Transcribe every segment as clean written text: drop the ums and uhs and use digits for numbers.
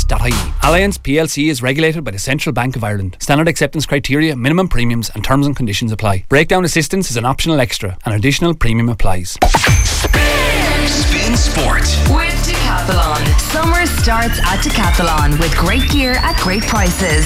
alliance.ie. Alliance PLC is regulated by the Central Bank of Ireland. Standard acceptance criteria, minimum premiums and terms and conditions apply. Breakdown assistance is an optional extra. An additional premium applies. Spin Sport with Decathlon. Summer starts at Decathlon with great gear at great prices.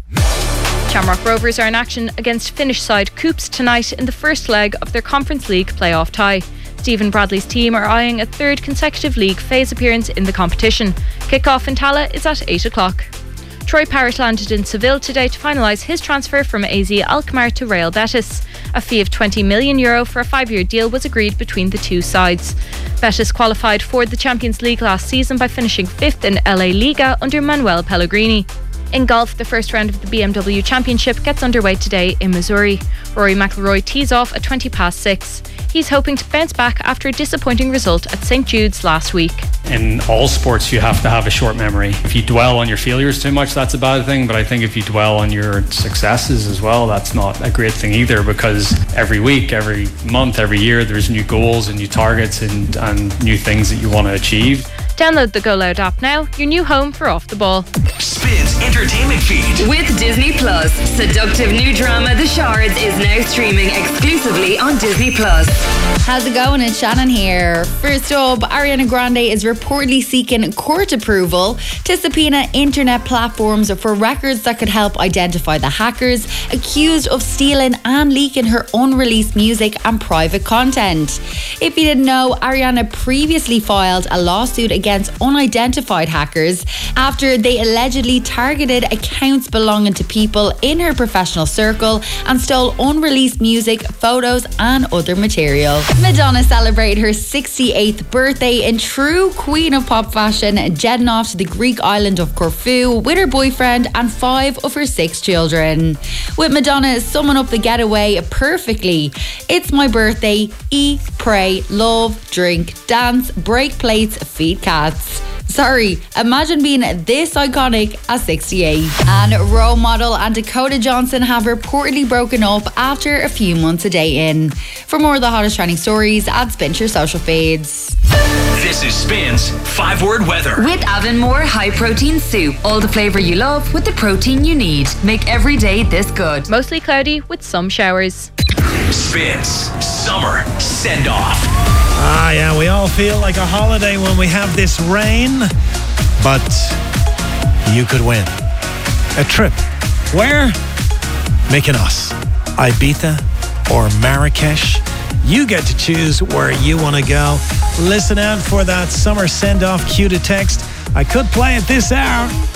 Shamrock Rovers are in action against Finnish side Coops tonight in the first leg of their Conference League playoff tie. Stephen Bradley's team are eyeing a third consecutive league phase appearance in the competition. Kick-off in Tala is at 8 o'clock. Troy Parrott landed in Seville today to finalise his transfer from AZ Alkmaar to Real Betis. A fee of €20 million for a 5-year deal was agreed between the two sides. Betis qualified for the Champions League last season by finishing 5th in LA Liga under Manuel Pellegrini. In golf, the first round of the BMW Championship gets underway today in Missouri. Rory McIlroy tees off at 6:20. He's hoping to bounce back after a disappointing result at St. Jude's last week. In all sports, you have to have a short memory. If you dwell on your failures too much, that's a bad thing. But I think if you dwell on your successes as well, that's not a great thing either, because every week, every month, every year, there's new goals and new targets and new things that you want to achieve. Download the Go Loud app now, your new home for Off the Ball. Spins entertainment feed with Disney Plus. Seductive new drama The Shards is now streaming exclusively on Disney Plus. How's it going? It's Shannon here. First up, Ariana Grande is reportedly seeking court approval to subpoena internet platforms for records that could help identify the hackers accused of stealing and leaking her unreleased music and private content. If you didn't know, Ariana previously filed a lawsuit against unidentified hackers after they allegedly targeted accounts belonging to people in her professional circle and stole unreleased music, photos and other material. Madonna celebrated her 68th birthday in true Queen of Pop fashion, jetting off to the Greek island of Corfu with her boyfriend and 5 of her 6 children. With Madonna summing up the getaway perfectly: "It's my birthday, eat, pray, love, drink, dance, break plates, feed cats." Sorry, imagine being this iconic at 68. And role model and Dakota Johnson have reportedly broken up after a few months of dating. For more of the hottest trending stories, add Spin your social feeds. This is Spin's 5-word weather. With Avonmore High Protein Soup. All the flavour you love with the protein you need. Make every day this good. Mostly cloudy with some showers. Spin's summer send-off. Yeah, we all feel like a holiday when we have this rain, but you could win a trip. Where? Mykonos, Ibiza or Marrakesh. You get to choose where you want to go. Listen out for that summer send-off cue to text. I could play it this hour.